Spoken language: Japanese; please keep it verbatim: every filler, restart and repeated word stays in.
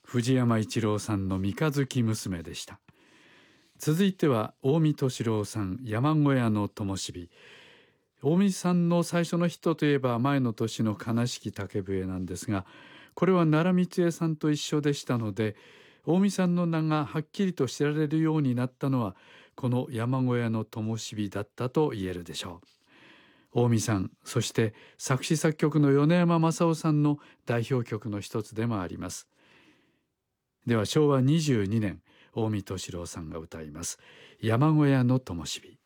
藤山一郎さんの三日月娘でした。続いては近江敏郎さん、山小屋の灯火。近江さんの最初のヒットといえば前の年の悲しき竹笛なんですが、これは奈良光恵さんと一緒でしたので、近江さんの名がはっきりと知られるようになったのはこの山小屋の灯火だったと言えるでしょう。近江さん、そして作詞作曲の米山正夫さんの代表曲の一つでもあります。ではしょうわにじゅうにねん、近江敏郎さんが歌います山小屋の灯火。